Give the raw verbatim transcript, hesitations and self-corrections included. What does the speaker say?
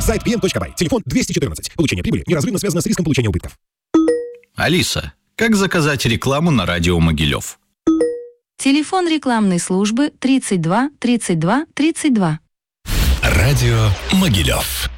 Сайт пи эн точка бай. Телефон двести четырнадцать. Получение прибыли неразрывно связано с риском получения убытков. Алиса, как заказать рекламу на радио Могилев? Телефон рекламной службы тридцать два тридцать два тридцать два. Радио Могилев.